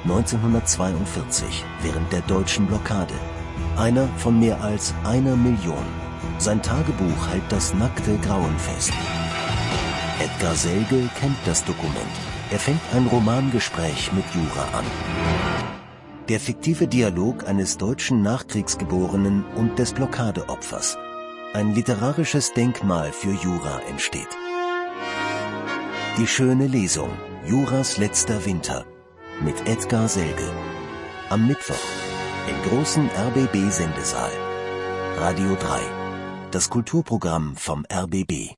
1942 während der deutschen Blockade. Einer von mehr als 1 Million. Sein Tagebuch hält das nackte Grauen fest. Edgar Selge kennt das Dokument. Er fängt ein Romangespräch mit Jura an. Der fiktive Dialog eines deutschen Nachkriegsgeborenen und des Blockadeopfers. Ein literarisches Denkmal für Jura entsteht. Die schöne Lesung, Juras letzter Winter, mit Edgar Selge. Am Mittwoch im großen RBB-Sendesaal. Radio 3, das Kulturprogramm vom RBB.